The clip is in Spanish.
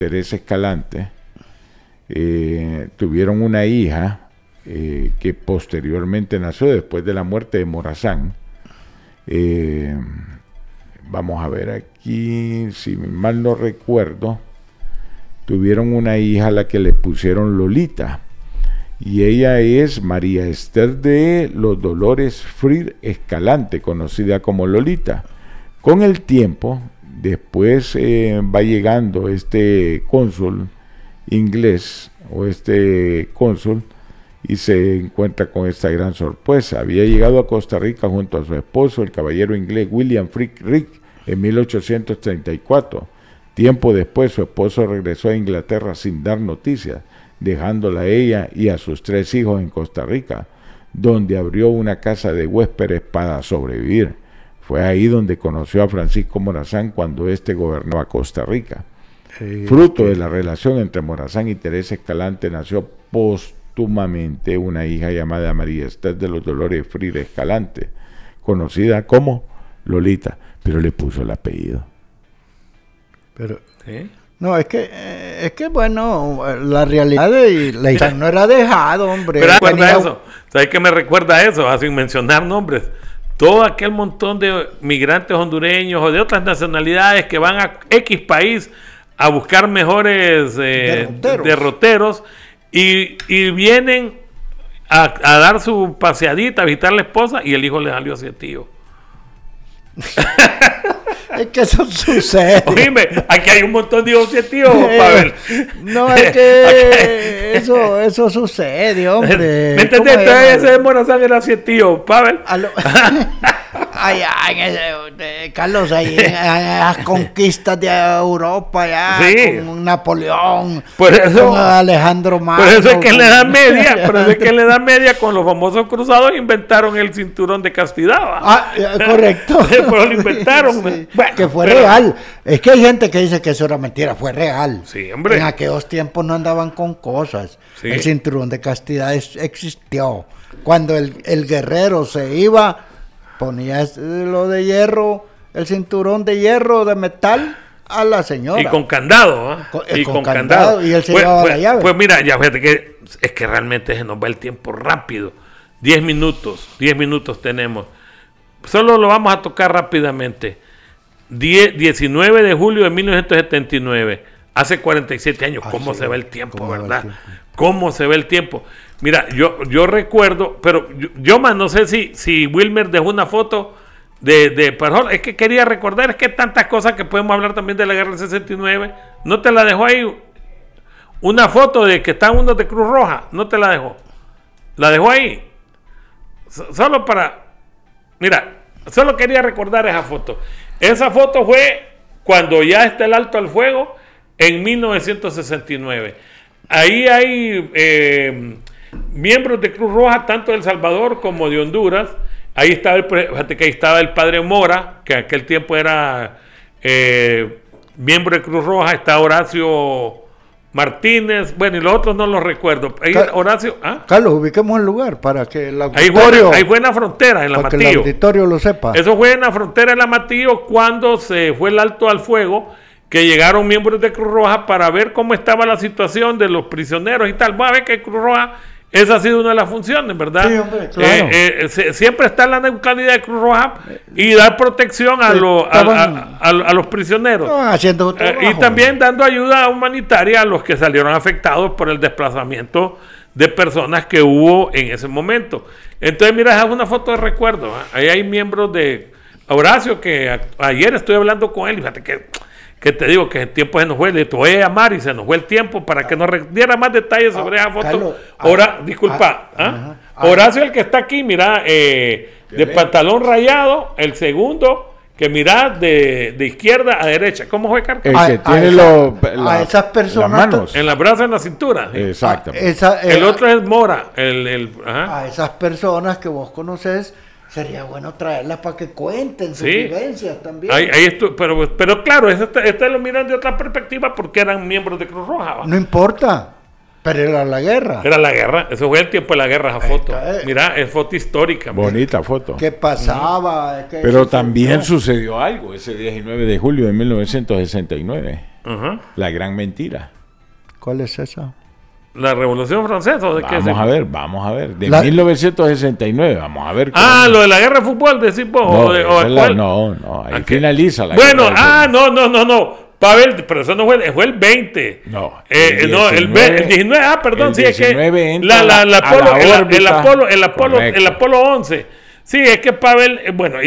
Teresa Escalante, tuvieron una hija que posteriormente nació después de la muerte de Morazán. Vamos a ver aquí, si mal no recuerdo, tuvieron una hija a la que le pusieron Lolita, y ella es María Esther de los Dolores Freire Escalante, conocida como Lolita. Con el tiempo, después va llegando este cónsul inglés, o este cónsul, y se encuentra con esta gran sorpresa. Había llegado a Costa Rica junto a su esposo, el caballero inglés William Frick en 1834. Tiempo después, su esposo regresó a Inglaterra sin dar noticias, dejándola a ella y a sus 3 hijos en Costa Rica, donde abrió una casa de huéspedes para sobrevivir. Fue ahí donde conoció a Francisco Morazán cuando éste gobernaba Costa Rica. Fruto de la relación entre Morazán y Teresa Escalante nació póstumamente una hija llamada María Esther de los Dolores Freire Escalante, conocida como Lolita, pero le puso el apellido. Pero, no, es que bueno, la realidad de la historia no era dejado, hombre. Pero recuerda eso, ¿sabes qué me recuerda eso? Sin mencionar nombres. Todo aquel montón de migrantes hondureños o de otras nacionalidades que van a X país a buscar mejores derroteros y vienen a dar su paseadita, a visitar a la esposa, y el hijo le salió así, tío. Es que eso sucede. Oíme, aquí hay un montón de hijos de tío, Pavel. No, es que eso sucede, hombre. ¿Me entendés? Entonces ese de Morazán era así, tío, Pavel. Carlos, ahí en las conquistas de Europa, ya, sí, con Napoleón, por eso, con Alejandro Magno. Por eso es que le dan media, por eso es que le dan media con los famosos cruzados, inventaron el cinturón de castidad. Correcto. Pero lo inventaron. Sí, bueno, que fue real. Es que hay gente que dice que eso era mentira, fue real. Sí, hombre. En aquellos tiempos no andaban con cosas. Sí. El cinturón de castidad existió. Cuando el guerrero se iba, ponía lo de hierro, el cinturón de hierro de metal a la señora. Y con candado, ¿eh? Con candado. Y él se llevaba la llave. Pues mira, ya fíjate que es que realmente se nos va el tiempo rápido. 10 minutos tenemos. Solo lo vamos a tocar rápidamente. 19 de julio de 1979. Hace 47 años. ¿Cómo se va el tiempo, verdad? ¿Cómo se ve el tiempo? Mira, yo recuerdo, pero yo más no sé si Wilmer dejó una foto de Pearl. Es que quería recordar, es que tantas cosas que podemos hablar también de la guerra del 69. ¿No te la dejó ahí? Una foto de que están unos de Cruz Roja, ¿no te la dejó? ¿La dejó ahí? Solo para... Mira, solo quería recordar esa foto. Esa foto fue cuando ya está el alto al fuego en 1969. Ahí hay miembros de Cruz Roja, tanto de El Salvador como de Honduras. Ahí estaba el padre Mora, que en aquel tiempo era miembro de Cruz Roja. Está Horacio Martínez, bueno, y los otros no los recuerdo. Ahí Horacio, Carlos, ubiquemos el lugar para que el auditorio... Ahí fue en la frontera, en la Matillo. Para que el auditorio lo sepa. Eso fue en la frontera de la Matillo cuando se fue el alto al fuego, que llegaron miembros de Cruz Roja para ver cómo estaba la situación de los prisioneros y tal. Va a ver que Cruz Roja, esa ha sido una de las funciones, ¿verdad? Sí, hombre, claro. Siempre está la neutralidad de Cruz Roja y dar protección a los prisioneros. Haciendo y también dando ayuda humanitaria a los que salieron afectados por el desplazamiento de personas que hubo en ese momento. Entonces, mira, es una foto de recuerdo. Ahí hay miembros de Horacio, que ayer estoy hablando con él, y fíjate que te digo que el tiempo se nos fue, le voy a llamar y se nos fue el tiempo para que nos diera más detalles sobre esa foto. Carlos, Horacio, el que está aquí, mira, de pantalón rayado, el segundo, que mira de izquierda a derecha. ¿Cómo fue, Carlos? El que tiene a esas personas, las manos. En las brazos, en la cintura. Exacto. El otro es Mora. A esas personas que vos conoces, sería bueno traerlas para que cuenten sus vivencias también. Pero claro, este lo miran de otra perspectiva porque eran miembros de Cruz Roja. No importa, pero era la guerra. Era la guerra, eso fue el tiempo de la guerra, esa foto. Mira, es foto histórica. Bonita foto. ¿Qué pasaba? Pero también sucedió algo ese 19 de julio de 1969. Ajá. La gran mentira. ¿Cuál es esa? ¿La Revolución Francesa? ¿O de qué Vamos a ver. De La- 1969, vamos a ver. Lo de la guerra de fútbol, decís vos. No, ¿cuál? no, ahí ¿A qué? finaliza la Bueno, guerra del fútbol. no. Pavel, pero eso no fue el 20. No, el 19, perdón, el sí, es que 19 entra a la el órbita. Apolo 11. Sí, es que Pavel, bueno,